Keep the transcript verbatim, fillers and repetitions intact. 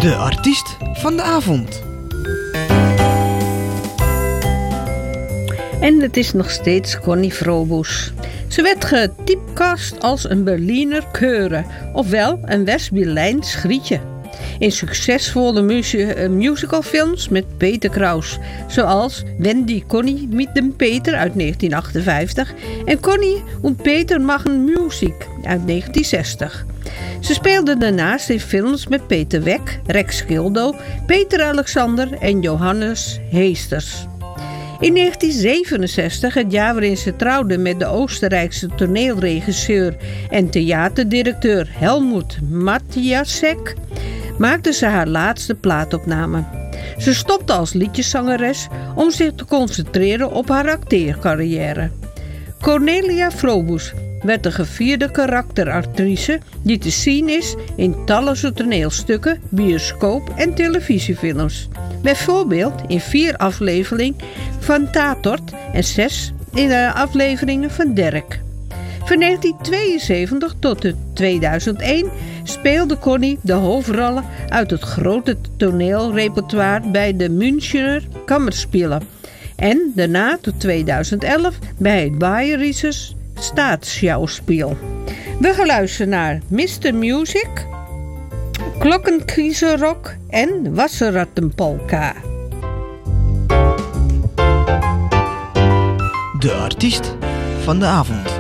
De artiest van de avond. En het is nog steeds Connie Frobus. Ze werd getypecast als een Berliner Keure, ofwel een West-Berlijns Grietje. In succesvolle muzie- musicalfilms met Peter Kraus, zoals Wendy Connie mit dem Peter uit negentien achtenvijftig en Connie und Peter machen Musik uit negentien zestig. Ze speelde daarnaast in films met Peter Weck, Rex Gildo, Peter Alexander en Johannes Heesters. In negentien zevenenzestig, het jaar waarin ze trouwde met de Oostenrijkse toneelregisseur en theaterdirecteur Helmut Matthiasek, maakte ze haar laatste plaatopname. Ze stopte als liedjeszangeres om zich te concentreren op haar acteercarrière. Cornelia Frobus werd een gevierde karakteractrice die te zien is in talloze toneelstukken, bioscoop- en televisiefilms. Bijvoorbeeld in vier afleveringen van Tatort en zes in de afleveringen van Derek. Van negentien tweeënzeventig tot tweeduizend één speelde Connie de hoofdrollen uit het grote toneelrepertoire bij de Münchener Kammerspielen. En daarna tot tweeduizend elf bij het Bayerisches Staatsschauspiel. We gaan luisteren naar mister Music, Glockenkieserrock en Wasserrattenpolka. De artiest van de avond.